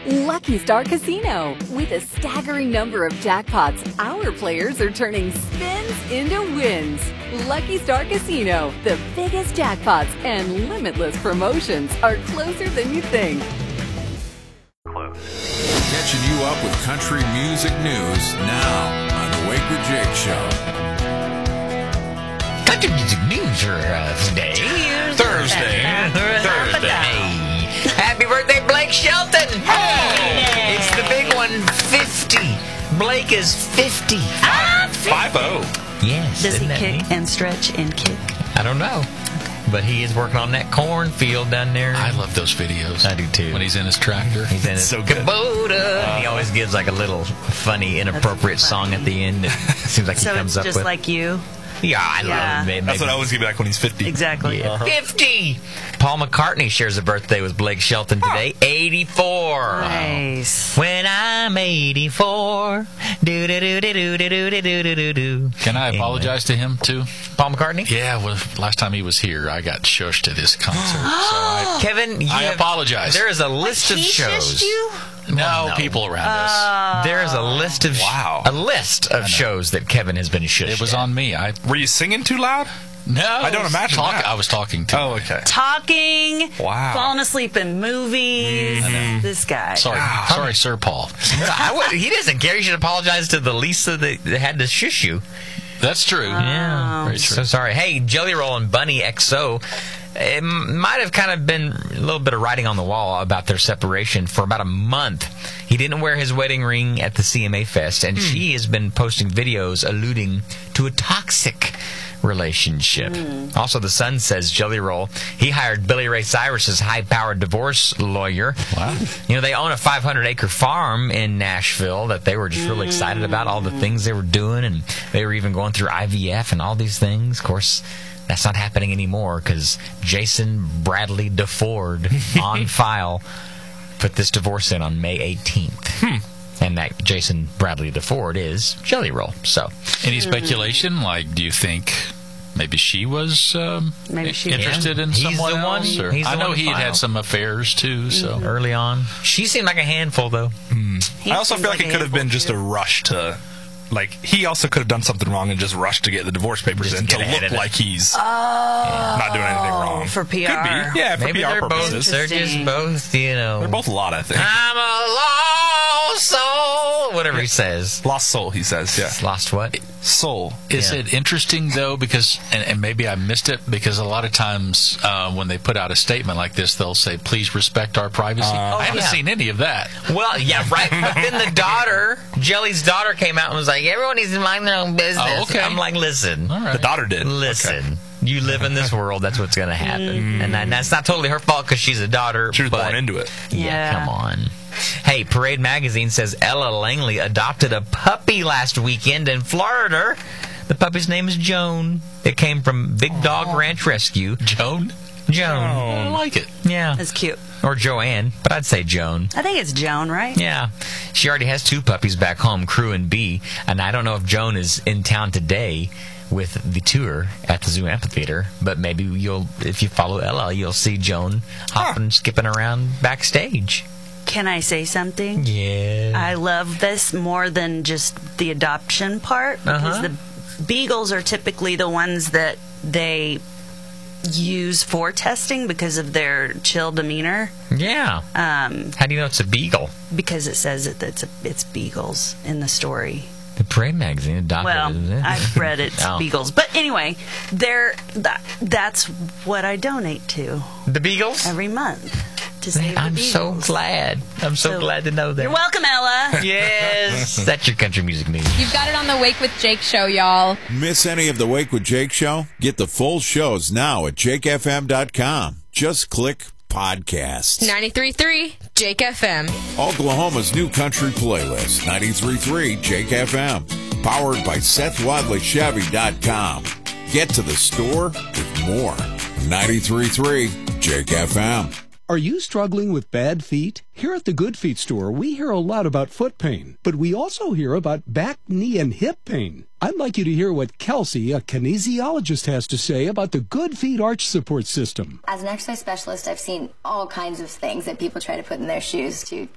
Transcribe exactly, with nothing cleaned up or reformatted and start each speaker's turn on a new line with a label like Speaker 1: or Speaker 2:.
Speaker 1: Lucky Star Casino. With a staggering number of jackpots, our players are turning spins into wins. Lucky Star Casino, the biggest jackpots and limitless promotions are closer than you think.
Speaker 2: Catching you up with country music news now on the Wake with Jake Show.
Speaker 3: Country music news for uh, today.
Speaker 4: Thursday.
Speaker 3: Thursday. Happy birthday, Blake Shelton. Hey. It's the big one, fifty. Blake is fifty.
Speaker 4: Ah, five oh.
Speaker 3: Yes.
Speaker 5: Does he
Speaker 3: isn't that
Speaker 5: kick
Speaker 3: neat?
Speaker 5: and stretch and kick?
Speaker 3: I don't know. But he is working on that cornfield down there.
Speaker 4: I love those videos.
Speaker 3: I do too.
Speaker 4: When he's in his tractor.
Speaker 3: He's in his
Speaker 4: so good.
Speaker 3: Kubota.
Speaker 4: Uh,
Speaker 3: he always gives like a little funny, inappropriate song at the end. It seems like
Speaker 5: So
Speaker 3: he comes
Speaker 5: it's
Speaker 3: up
Speaker 5: just
Speaker 3: with.
Speaker 5: like you?
Speaker 3: Yeah, I
Speaker 5: Yeah.
Speaker 3: love it.
Speaker 4: That's what I always give back when he's fifty.
Speaker 5: Exactly.
Speaker 3: Yeah. fifty. Paul McCartney shares a birthday with Blake Shelton today. eighty-four.
Speaker 5: Nice.
Speaker 3: When I'm eighty-four. Do do do do do do do do do do.
Speaker 4: Can I apologize to him, too?
Speaker 3: Paul McCartney?
Speaker 4: Yeah, well, last time he was here, I got shushed at his concert. so I,
Speaker 3: Kevin, you
Speaker 4: I
Speaker 3: have-
Speaker 4: apologize.
Speaker 3: There is a list of
Speaker 5: He
Speaker 3: shows.
Speaker 5: shushed you?
Speaker 4: no,
Speaker 3: Well, no.
Speaker 4: people around us.
Speaker 3: There is a list of sh-
Speaker 4: Wow.
Speaker 3: a list of shows that Kevin has been shushed.
Speaker 4: It was
Speaker 3: at.
Speaker 4: on me. I
Speaker 6: Were you singing too loud?
Speaker 4: No,
Speaker 6: I don't imagine
Speaker 4: talk,
Speaker 6: that.
Speaker 4: I was talking to
Speaker 6: Oh,
Speaker 4: him.
Speaker 6: okay.
Speaker 5: Talking,
Speaker 6: Wow.
Speaker 5: falling asleep in movies. This guy.
Speaker 4: Sorry, sorry, Sir Paul.
Speaker 3: I would, he doesn't care. You should apologize to the Lisa that, that had to shush you.
Speaker 4: That's true.
Speaker 3: Yeah,
Speaker 4: Very true.
Speaker 3: so sorry. Hey, Jelly Roll and Bunny X O. It might have kind of been a little bit of writing on the wall about their separation for about a month. He didn't wear his wedding ring at the C M A Fest, and she has been posting videos alluding to a toxic relationship. Also, the Sun says Jelly Roll, he hired Billy Ray Cyrus's high-powered divorce lawyer.
Speaker 4: Wow.
Speaker 3: You know, they own a five hundred acre farm in Nashville that they were just really excited about, all the things they were doing, and they were even going through I V F and all these things. Of course, that's not happening anymore because Jason Bradley DeFord on file put this divorce in on May eighteenth. Hmm. And that Jason Bradley DeFord is Jelly Roll. So,
Speaker 4: Any speculation? Like, do you think maybe she was um,
Speaker 5: Maybe she-
Speaker 4: interested
Speaker 3: Yeah.
Speaker 4: in
Speaker 3: He's
Speaker 4: someone
Speaker 3: the one-
Speaker 4: else? Or,
Speaker 3: he's the
Speaker 4: I know
Speaker 3: one
Speaker 4: he had
Speaker 3: file.
Speaker 4: had some affairs too. So
Speaker 3: early on, she seemed like a handful, though.
Speaker 5: He
Speaker 6: I also
Speaker 5: seems
Speaker 6: feel like it could have been just a
Speaker 5: handful,
Speaker 6: rush to, like, he also could have done something wrong and just rushed to get the divorce papers
Speaker 3: Just
Speaker 6: in
Speaker 3: get
Speaker 6: to
Speaker 3: ahead
Speaker 6: look
Speaker 3: of it.
Speaker 6: like he's not doing anything wrong.
Speaker 5: for P R.
Speaker 6: Could be. Yeah, for
Speaker 3: Maybe
Speaker 6: P R
Speaker 3: they're both,
Speaker 6: purposes.
Speaker 3: they're just
Speaker 5: Interesting.
Speaker 3: both, you know.
Speaker 6: They're both a lot, I think.
Speaker 3: I'm a lost soul. Whatever he says.
Speaker 6: Lost soul, he says, yeah.
Speaker 3: Lost what?
Speaker 6: Soul.
Speaker 4: Is
Speaker 3: Yeah.
Speaker 4: it interesting, though, because, and, and maybe I missed it, because a lot of times uh, when they put out a statement like this, they'll say, please respect our privacy. I haven't
Speaker 3: yeah.
Speaker 4: seen any of that.
Speaker 3: Well, yeah, right. But then the daughter, Jelly's daughter, came out and was like, everyone needs to mind their own business.
Speaker 4: Oh, okay.
Speaker 3: I'm like, listen.
Speaker 4: All right.
Speaker 6: The daughter did.
Speaker 3: Listen.
Speaker 6: Okay.
Speaker 3: You live in this world, that's what's going to happen. And, that, and that's not totally her fault because she's a daughter.
Speaker 6: She was
Speaker 3: but,
Speaker 6: born into it.
Speaker 3: Yeah,
Speaker 5: Yeah.
Speaker 3: come on. Hey, Parade Magazine says Ella Langley adopted a puppy last weekend in Florida. The puppy's name is Joan. It came from Big Dog Ranch Rescue.
Speaker 4: Joan?
Speaker 3: Joan.
Speaker 4: I like it.
Speaker 3: Yeah.
Speaker 5: That's cute.
Speaker 3: Or Joanne, but I'd say Joan.
Speaker 5: I think it's Joan, right?
Speaker 3: Yeah. She already has two puppies back home, Crew and Bee, and I don't know if Joan is in town today with the tour at the Zoo Amphitheater, but maybe you'll, if you follow Ella, you'll see Joan hopping, skipping around backstage.
Speaker 5: Can I say something?
Speaker 3: Yeah.
Speaker 5: I love this more than just the adoption part because
Speaker 3: Uh-huh.
Speaker 5: the beagles are typically the ones that they use for testing because of their chill demeanor.
Speaker 3: Yeah.
Speaker 5: Um,
Speaker 3: How do you know it's a beagle?
Speaker 5: because it says that it's a, it's beagles in the story.
Speaker 3: The Parade Magazine adopted
Speaker 5: Well,
Speaker 3: it.
Speaker 5: I've read it's
Speaker 3: Oh.
Speaker 5: beagles, but anyway, they're that, that's what I donate to
Speaker 3: The Beagles?
Speaker 5: every month to save the
Speaker 3: I'm so
Speaker 5: beagles.
Speaker 3: glad. I'm so,
Speaker 5: So-
Speaker 3: glad to know that.
Speaker 5: You're welcome, Ella.
Speaker 3: Yes. That's your country music news.
Speaker 7: You've got it on the Wake with Jake show, y'all.
Speaker 2: Miss any of the Wake with Jake show? Get the full shows now at jake f m dot com. Just click podcasts.
Speaker 7: ninety-three point three Jake F M.
Speaker 2: Oklahoma's new country playlist, ninety-three point three Jake F M. Powered by Seth Wadley Chevy dot com. Get to the store with more. ninety-three point three Jake F M.
Speaker 8: Are you struggling with bad feet? Here at the Good Feet store, we hear a lot about foot pain, but we also hear about back, knee, and hip pain. I'd like you to hear what Kelsey, a kinesiologist, has to say about the Good Feet arch support system.
Speaker 9: As an exercise specialist, I've seen all kinds of things that people try to put in their shoes to